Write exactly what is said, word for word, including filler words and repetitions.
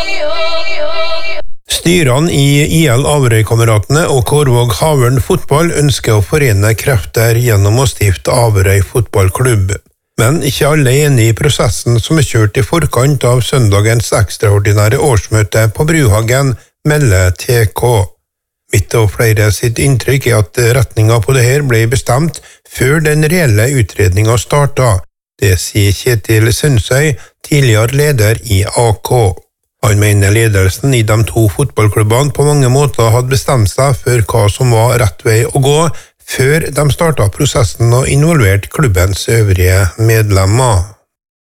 Styrene i I L Averøy-kameratene og Kårvåg Havørn fotball ønsker å forene krefter gjennom å stifte Averøy fotballklubb. Men ikke alle er enige i prosessen som er kjørt i forkant av søndagens ekstraordinære årsmøte på Bruhagen, melder T K. Mitt og flere sitt inntrykk er at retningen på det her ble bestemt før den reelle utredningen startet. Det sier Kjetil Sundsøy, tidligere leder i A K. Han mener ledelsen i de to fotballklubbene på mange måter hadde bestemt seg for hva som var rett vei å gå, før de startet prosessen og involverte klubbens øvrige medlemmer.